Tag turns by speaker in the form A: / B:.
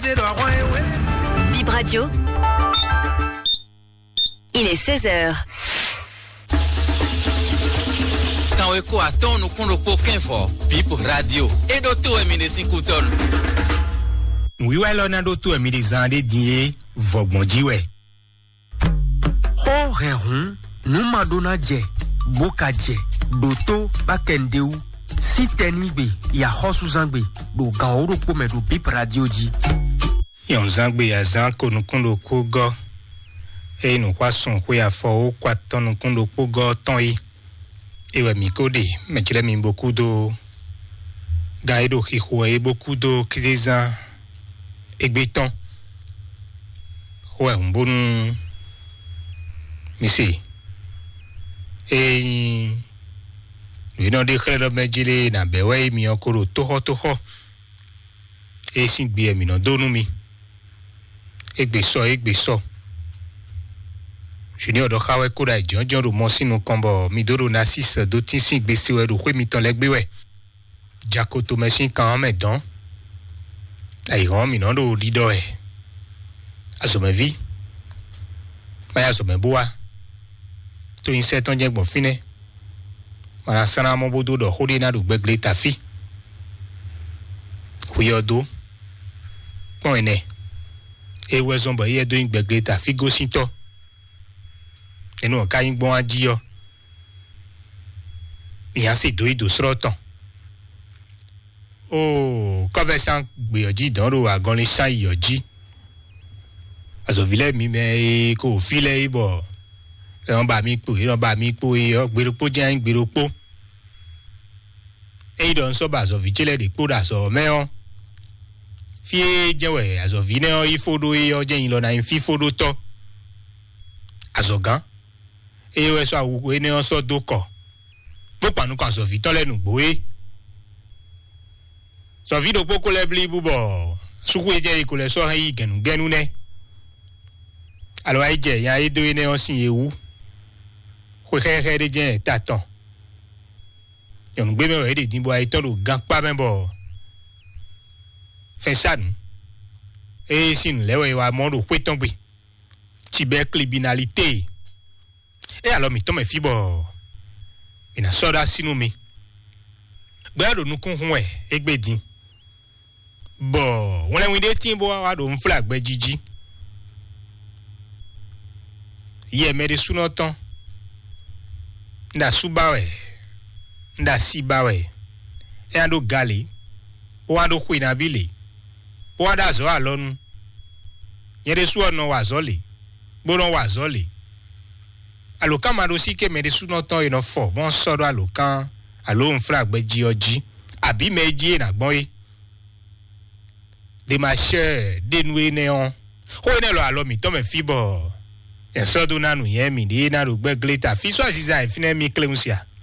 A: Bip Radio. Il est 16h.
B: Quand on écoute à ton, nous comptons pour qu'un fort. Bip Radio. Et d'autres, mais des 5 tonnes.
C: Oui, ouais, là, on a d'autres, mais des années d'hier, Vogmondi, ouais.
D: Ho, Réhon, nous madonna dje, boka dje, doto, bakendeu, si tenibe, ya hosu zangbe, do gaoro pome do Bip Radio di.
C: Yon zangbe ya zanko nous kondo kogo. Et nous croissons quoi à fort, quoi tant nous kondo kogo, tant y. Et ouais, mi code, mais tu l'as mis beaucoup d'eau. Gaïdo qui croit beaucoup d'eau, qui les a. Et béton. Ouais, un bon. Mais si. Et. Nous n'avons déclaré le méjilé, n'a béway, mi encore toho. Et si bien, mi n'en donne mi. Et béso. Je n'ai pas de quoi courir, John, mon sinon combo, mi doro nassis, d'autres signes baissés, ou mi ton leg béway. Jacoto machine quand même, donc. Aïe, mi non do lido e. Aso me vi. Maya so me boa. To inset on jeng bon fine. Mara sana mo bodo do hodi na do begle ta fi. Huyodo. Bon ene. E wezon ba ye do in begle ta fi go sinto. Eno ka yin bon aji yo. Iya se do ido sroton. Oh, conversant gbeyoji danro agan le san yoji. Azovile mi me ko file ibo. Ran ba mi po e gberopo je an gberopo. E don so ba azovichele de po da so me on. Fie jewe azovine o ifodo e o je yin lo na fi fodo to. Azogan. E we so awu e ne on so doko. Po panu kan so vi to lenu gbo e. So vido poko le bli bubo. Suku eje ko le so hayi genu ne. Alo aije ya edo ene osin ewu. Ko khere de je taton. Yon gbe me de dimbo ai ton do gan pa membo. Fensan. E sin lewe wa mondo kweton gbe. Tibe criminalité. E alo mi to me fibo. Ina soda sinu mi. Gbe do nu kun hun egbedin. Bo, wọ́n lẹ́wọ̀n ilé tí ń bọ́ wá ló ń fúlà gbẹ́ jíjí. Yẹ mẹ́rin súná tán. Nda súbáwẹ̀. Nda síbáwẹ̀. Ẹ yàn ló galè. Ó wá ló kó ìnàbílè. Ó wá dà zọ́ àlọ́nu. Yẹ́rẹ́ sú ọ̀nà wà zọ́lè. Gbóná wà zọ́lè. Àlòkán máa lọ sí ké mẹ́rin súná tán ìnà fọ̀. Wọ́n sọ̀rọ̀ àlòkán. Àló ń fúlà gbẹ́ jí ọjí. Àbí méjì ìnàgbọ́n yìí. De ma chère, dénoué néon. Ho ne lo alo mi to me fibo. En so do nanu ye mi de na do gbegle ta fi so asiza e fine mi kleunsia.